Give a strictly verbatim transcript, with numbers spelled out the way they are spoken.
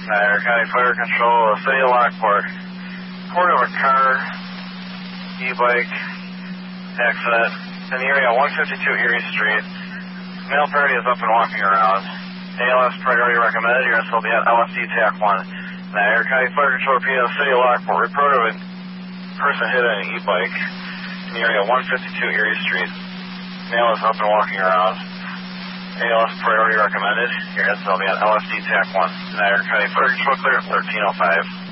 Niagara County Fire Control, City of Lockport. Report of a car, e-bike, accident in the area one fifty-two Erie Street. Male party is up and walking around. A L S priority recommended. Your S will be at L S D T A C one. Niagara County Fire Control, P M City of Lockport. Report of a person hit on an e-bike in the area one fifty-two Erie Street. Male is up and walking around. A L S priority recommended. Your S will be at L S D T A C one. Niagara County Fire Control clear at thirteen oh five.